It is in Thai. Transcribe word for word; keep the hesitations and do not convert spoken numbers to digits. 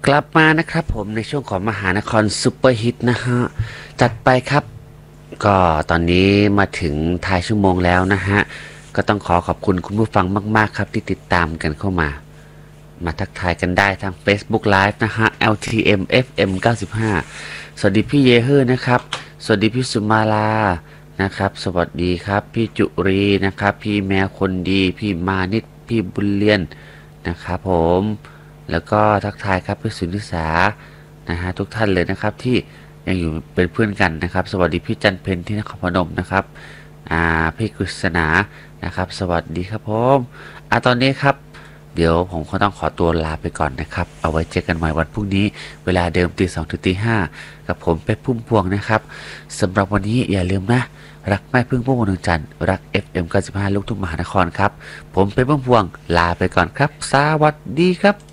กลับมานะครับผมในช่วงของมหานครซุปเปอร์ฮิตนะฮะจัดไปครับก็ตอนนี้มาถึงท้ายชั่วโมงแล้วนะฮะก็ต้องขอขอบคุณคุณผู้ฟังมากๆครับที่ติดตามกันเข้ามามาทักทายกันได้ทาง Facebook Live นะฮะ แอล ที เอ็ม เอฟ เอ็ม เก้าสิบห้าสวัสดีพี่เยเฮอร์นะครับสวัสดีพี่สุมาลานะครับสวัสดีครับพี่จุรีนะครับพี่แมวคนดีพี่มานิดพี่บุญเลียนนะครับผมแล้วก็ทักทายครับพี่สุนิสานะฮะทุกท่านเลยนะครับที่ยังอยู่เป็นเพื่อนกันนะครับสวัสดีพี่จันเพนที่นครพนมนะครับอ่าพี่กฤษณานะครับสวัสดีครับผมอ่าตอนนี้ครับเดี๋ยวผมก็ต้องขอตัวลาไปก่อนนะครับเอาไว้เจอกันใหม่วันพรุ่งนี้เวลาเดิมตีสองถึงตีห้ากับผมเป็ดพุ่มพวงนะครับสำหรับวันนี้อย่าลืมนะรักแม่พึ่งพุ่มพวงดวงจันทร์รัก เอฟ เอ็ม เก้าสิบห้า ลูกทุ่งมหานครครับผมเป็ดพุ่มพวงลาไปก่อนครับสวัสดีครับ